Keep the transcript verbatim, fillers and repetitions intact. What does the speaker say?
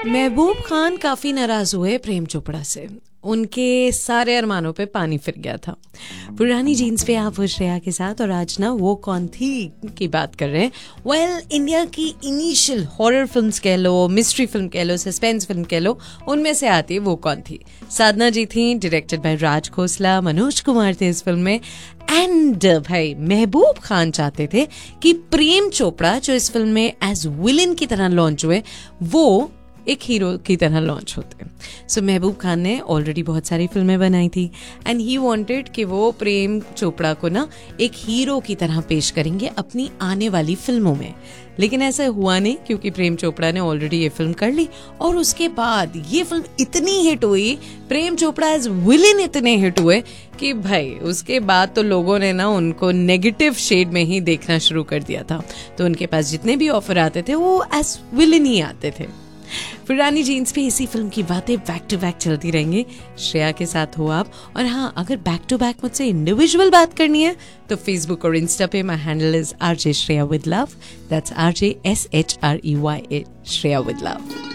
महबूब खान काफी नाराज हुए प्रेम चोपड़ा से। उनके सारे अरमानों पे पानी फिर गया था। पुरानी जीन्स पे आप वो श्रेया के साथ, और आज ना वो कौन थी की बात कर रहे हैं। वेल well, इंडिया की इनिशियल हॉरर फिल्म्स कह लो, मिस्ट्री फिल्म कह लो, सस्पेंस फिल्म कह लो, उनमें से आती है वो कौन थी। साधना जी थी, डायरेक्टेड बाय राज खोसला, मनोज कुमार थे इस फिल्म में। एंड भाई महबूब खान चाहते थे कि प्रेम चोपड़ा जो इस फिल्म में एज विलन की तरह लॉन्च हुए वो एक हीरो की तरह लॉन्च होते हैं। सो महबूब खान ने ऑलरेडी बहुत सारी फिल्में बनाई थी एंड ही वांटेड कि वो प्रेम चोपड़ा को ना एक हीरो की तरह पेश करेंगे अपनी आने वाली फिल्मों में। लेकिन ऐसा हुआ नहीं, क्योंकि प्रेम चोपड़ा ने ऑलरेडी ये फिल्म कर ली और उसके बाद ये फिल्म इतनी हिट हुई, प्रेम चोपड़ा एज विलन इतने हिट हुए कि भाई उसके बाद तो लोगों ने ना उनको नेगेटिव शेड में ही देखना शुरू कर दिया था। तो उनके पास जितने भी ऑफर आते थे वो एज विलन ही आते थे। पुरानी जीन्स पे इसी फिल्म की बातें बैक टू बैक चलती रहेंगी। श्रेया के साथ हो आप, और हाँ अगर बैक टू बैक मुझसे इंडिविजुअल बात करनी है तो फेसबुक और इंस्टा पे my handle is RJ Shreya with love. That's RJ S H R E Y A Shreya with love.